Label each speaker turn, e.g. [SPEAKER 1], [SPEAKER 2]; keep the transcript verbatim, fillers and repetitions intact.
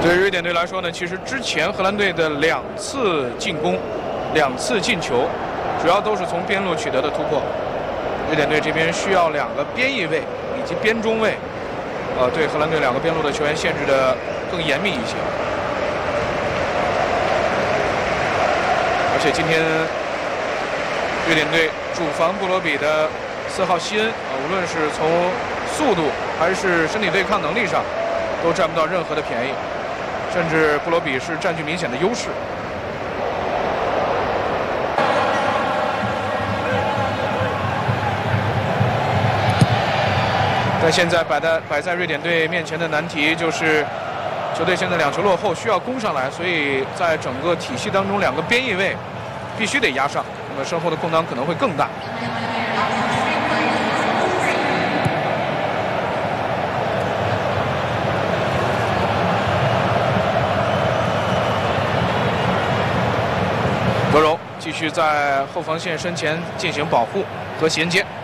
[SPEAKER 1] 对于瑞典队来说呢，其实之前荷兰队的两次进攻、两次进球，主要都是从边路取得的突破。瑞典队这边需要两个边翼位以及边中卫，呃，对荷兰队两个边路的球员限制的更严密一些。而且今天瑞典队主防布罗比的四号希恩，呃，无论是从速度还是身体对抗能力上，都占不到任何的便宜。甚至布罗比是占据明显的优势。但现在摆在摆在瑞典队面前的难题就是，球队现在两球落后，需要攻上来，所以在整个体系当中，两个边翼位必须得压上，那么身后的空档可能会更大。德容继续在后防线身前进行保护和衔接。